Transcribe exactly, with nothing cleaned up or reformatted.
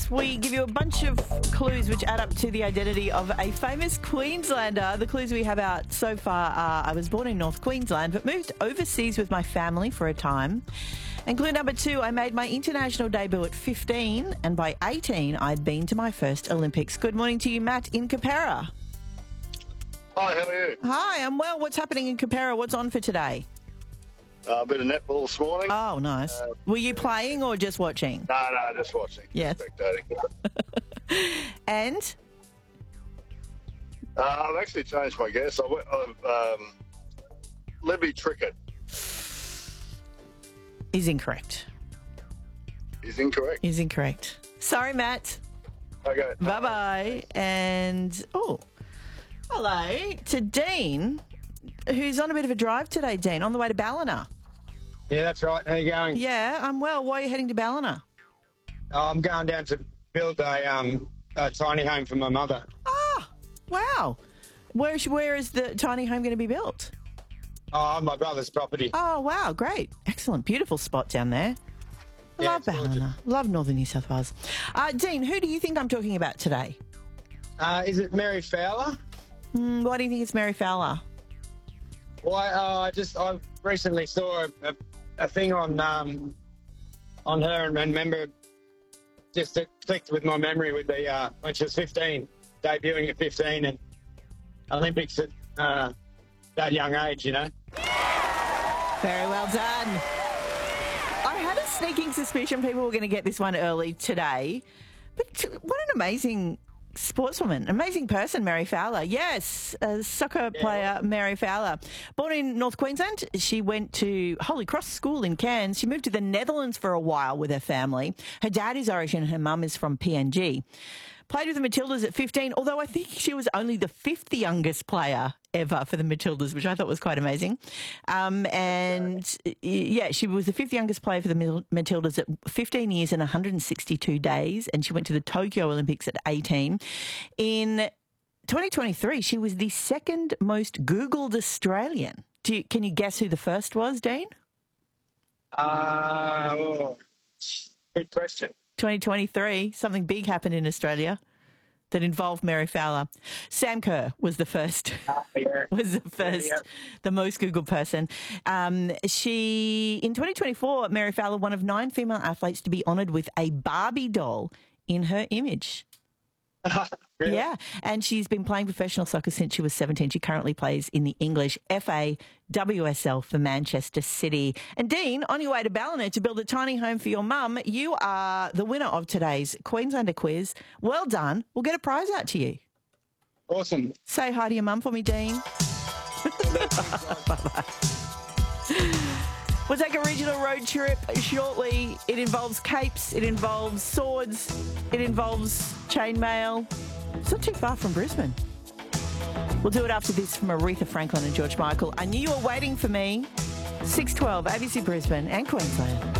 we give you a bunch of clues which add up to the identity of a famous Queenslander. The clues we have out so far are: I was born in North Queensland but moved overseas with my family for a time. And clue number two, I made my international debut at fifteen, and by eighteen I'd been to my first Olympics. Good morning to you, Matt in Capera. Hi, how are you? Hi, I'm well. What's happening in Capera? What's on for today? Uh, a bit of netball this morning. Oh, nice. Uh, Were you playing or just watching? No, no, just watching. Yes. Spectating. And? Uh, I've actually changed my guess. I went, I've, um, Libby Trickett. Is incorrect. Is incorrect? Is incorrect. Sorry, Matt. Okay. Bye-bye. And, oh, hello to Dean, who's on a bit of a drive today, Dean, on the way to Ballina. Yeah, that's right. How you going? Yeah, I'm well. Why are you heading to Ballina? Oh, I'm going down to build a, um, a tiny home for my mother. Ah, wow. Where is, where is the tiny home going to be built? Oh, my brother's property. Oh, wow, great. Excellent. Beautiful spot down there. I Yeah, love it's gorgeous. Ballina. Love northern New South Wales. Uh, Dean, who do you think I'm talking about today? Uh, is it Mary Fowler? Mm, why do you think it's Mary Fowler? Why? Uh, I just I recently saw a, a, a thing on um, on her and remember just it clicked with my memory with the uh, when she was fifteen, debuting at fifteen and Olympics at uh, that young age, you know. Very well done. I had a sneaking suspicion people were going to get this one early today. But what an amazing sportswoman, amazing person, Mary Fowler. Yes, a soccer Yeah. player, Mary Fowler. Born in North Queensland, she went to Holy Cross School in Cairns. She moved to the Netherlands for a while with her family. Her dad is Irish and her mum is from P N G. Played with the Matildas at fifteen, although I think she was only the fifth youngest player ever for the Matildas, which I thought was quite amazing. Um, and, yeah, she was the fifth youngest player for the Matildas at fifteen years and one hundred sixty-two days, and she went to the Tokyo Olympics at eighteen. In twenty twenty-three, she was the second most Googled Australian. Do you, can you guess who the first was, Dean? Uh, oh, good question. twenty twenty-three, something big happened in Australia that involved Mary Fowler. Sam Kerr was the first, Uh, yeah. was the first, Yeah, yeah. the most Googled person. Um, she, in twenty twenty-four, Mary Fowler, one of nine female athletes to be honoured with a Barbie doll in her image. Really? Yeah, and she's been playing professional soccer since she was seventeen. She currently plays in the English F A W S L for Manchester City. And Dean, on your way to Ballina to build a tiny home for your mum, you are the winner of today's Queenslander quiz. Well done. We'll get a prize out to you. Awesome. Say hi to your mum for me, Dean. Bye-bye. We'll take a regional road trip shortly. It involves capes, it involves swords, it involves chainmail. It's not too far from Brisbane. We'll do it after this from Aretha Franklin and George Michael. I knew you were waiting for me. six twelve, A B C Brisbane and Queensland.